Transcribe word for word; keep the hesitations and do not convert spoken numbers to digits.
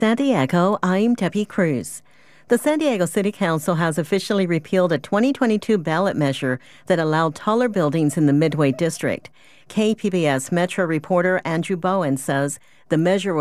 San Diego, I'm Debbie Cruz. The San Diego City Council has officially repealed a twenty twenty-two ballot measure that allowed taller buildings in the Midway District. K P B S Metro reporter Andrew Bowen says the measure was